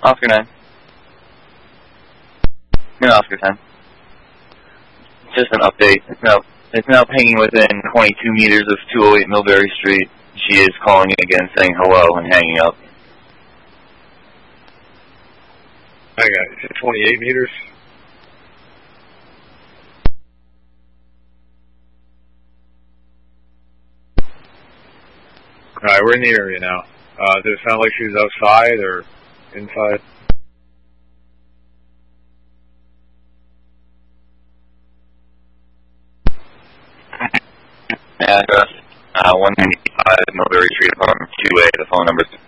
Oscar 9. No, Oscar 10. Just an update. It's now pinging within 22 meters of 208 Millbury Street. She is calling again, saying hello and hanging up. I got it. 28 meters. Alright, we're in the area now. Does it sound like she's outside or inside? Address 195 Mulberry Street, apartment 2A. The phone number is